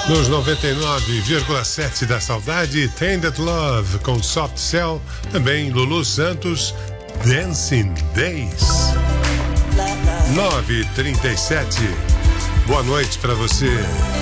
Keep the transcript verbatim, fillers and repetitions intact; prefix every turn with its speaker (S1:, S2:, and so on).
S1: Nos noventa e nove vírgula sete da Saudade, Tainted Love com Soft Cell, também Lulu Santos, Dancing Days. nove e trinta e sete. Boa noite para você.